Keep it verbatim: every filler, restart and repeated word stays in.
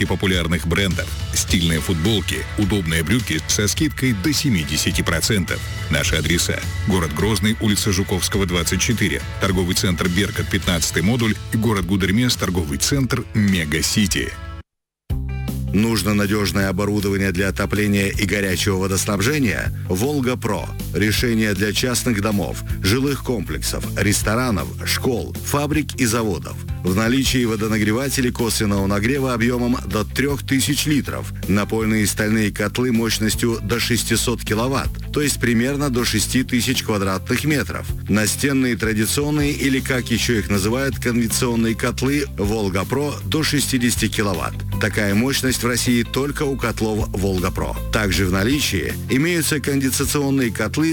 десятки популярных брендов, стильные футболки, удобные брюки со скидкой до семьдесят процентов. Наши адреса: город Грозный, улица Жуковского, двадцать четыре, торговый центр Беркут, пятнадцатый модуль, и город Гудермес, торговый центр Мега-Сити. Нужно надежное оборудование для отопления и горячего водоснабжения? «Волга-Про». Решение для частных домов, жилых комплексов, ресторанов, школ, фабрик и заводов. В наличии водонагреватели косвенного нагрева объемом до трёх тысяч литров, напольные стальные котлы мощностью до шестисот киловатт, то есть примерно до шести тысяч квадратных метров. Настенные традиционные, или как еще их называют, конвекционные котлы «Волга-Про» до шестидесяти киловатт. Такая мощность в России только у котлов «Волга-Про». Также в наличии имеются конденсационные котлы